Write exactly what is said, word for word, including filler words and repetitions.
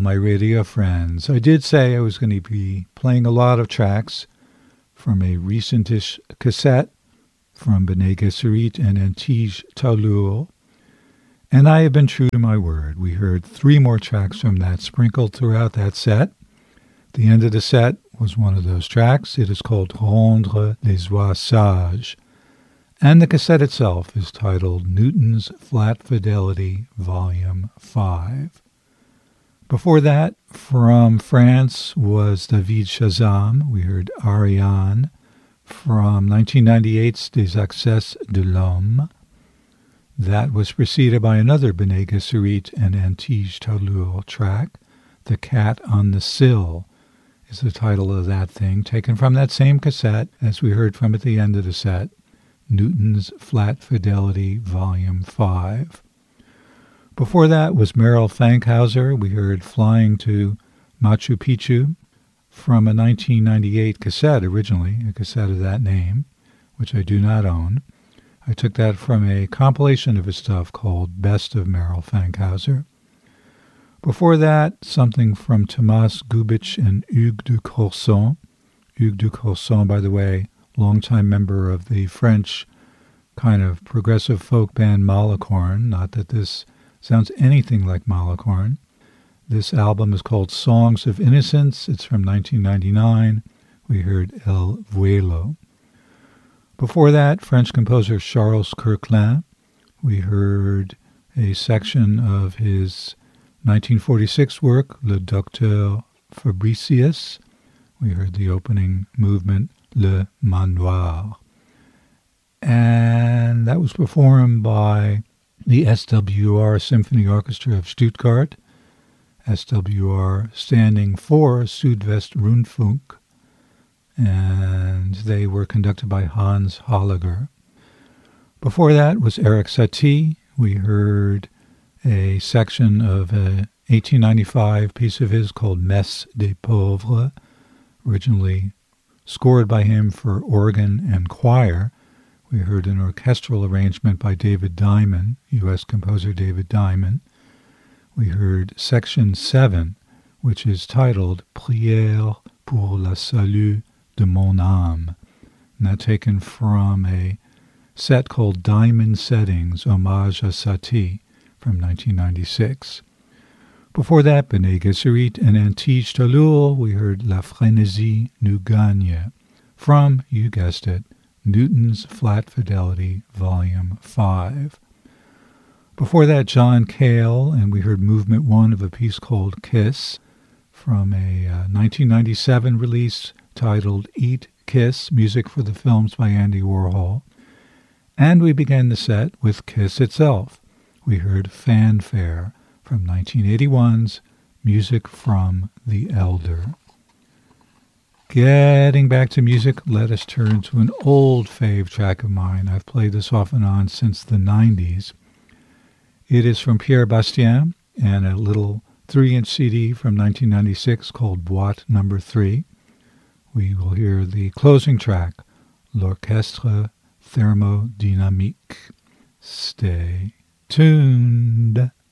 my radio friends. I did say I was going to be playing a lot of tracks from a recentish cassette from B'nai Gesserit and Antige Talur, and I have been true to my word. We heard three more tracks from that sprinkled throughout that set. The end of the set was one of those tracks. It is called Rendre les Oies Sages, and the cassette itself is titled Newton's Flat Fidelity Volume five. Before that, from France, was David Shazam. We heard Ariane from nineteen ninety-eight's Des Accès de l'Homme. That was preceded by another B'nai Gesserit and Antige Talur track, The Cat on the Sill is the title of that thing, taken from that same cassette as we heard from at the end of the set, Newton's Flat Fidelity Volume five. Before that was Merrill Fankhauser. We heard Flying to Machu Picchu from a nineteen ninety-eight cassette originally, a cassette of that name, which I do not own. I took that from a compilation of his stuff called Best of Merrill Fankhauser. Before that, something from Thomas Gubitsch and Hugues de Courson. Hugues de Courson, by the way, longtime member of the French kind of progressive folk band Malicorne. Not that this sounds anything like Malicorne. This album is called Songs of Innocence. It's from nineteen ninety-nine. We heard El Vuelo. Before that, French composer Charles Courclin. We heard a section of his nineteen forty-six work, Le Docteur Fabricius. We heard the opening movement, Le Manoir. And that was performed by the S W R Symphony Orchestra of Stuttgart, S W R standing for Südwestrundfunk, and they were conducted by Hans Holliger. Before that was Erik Satie. We heard a section of an eighteen ninety-five piece of his called Messe des Pauvres, originally scored by him for organ and choir. We heard an orchestral arrangement by David Diamond, U S composer David Diamond. We heard Section seven, which is titled Prière pour la salut de mon âme, and that's taken from a set called Diamond Settings, Hommage à Satie, from nineteen ninety-six. Before that, B'nai Gesserit and Antige Talur, we heard La Frénésie nous gagne, from, you guessed it, Newton's Flat Fidelity, Volume five. Before that, John Cale, and we heard Movement one of a piece called Kiss, from a uh, nineteen ninety-seven release titled Eat, Kiss, music for the films by Andy Warhol. And we began the set with Kiss itself. We heard Fanfare from nineteen eighty-one's Music from the Elder. Getting back to music, let us turn to an old fave track of mine. I've played this off and on since the nineties. It is from Pierre Bastien and a little three-inch C D from nineteen ninety-six called Boîte Number three. We will hear the closing track, L'Orchestre Thermodynamique. Stay tuned.